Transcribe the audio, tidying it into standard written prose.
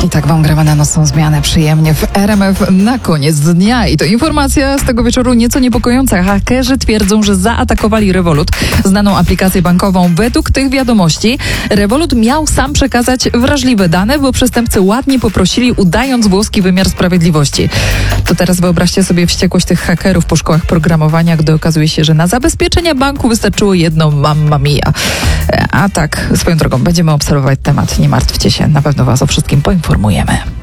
I tak wam gramy na nocną zmianę przyjemnie w RMF na koniec dnia. I to informacja z tego wieczoru nieco niepokojąca. Hakerzy twierdzą, że zaatakowali Revolut, znaną aplikację bankową. Według tych wiadomości Revolut miał sam przekazać wrażliwe dane, bo przestępcy ładnie poprosili, udając włoski wymiar sprawiedliwości. To teraz wyobraźcie sobie wściekłość tych hakerów po szkołach programowania, gdy okazuje się, że na zabezpieczenie banku wystarczyło jedno mamma mia. A tak, swoją drogą, będziemy obserwować temat. Nie martwcie się, na pewno was o wszystkim poinformujemy.